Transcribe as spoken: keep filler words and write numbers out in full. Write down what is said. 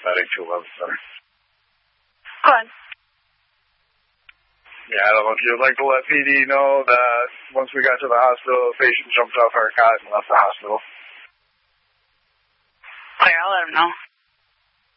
paramedic to eleven Center. Go ahead. Yeah, I don't know if you'd like to let P D know that once we got to the hospital, the patient jumped off our cot and left the hospital. Oh, yeah, I'll let him know.